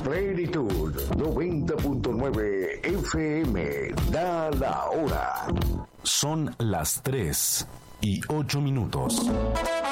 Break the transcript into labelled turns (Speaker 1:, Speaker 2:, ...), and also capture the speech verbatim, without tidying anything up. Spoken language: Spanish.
Speaker 1: Plenitud noventa punto nueve F M. Da la hora.
Speaker 2: Son las tres y ocho minutos.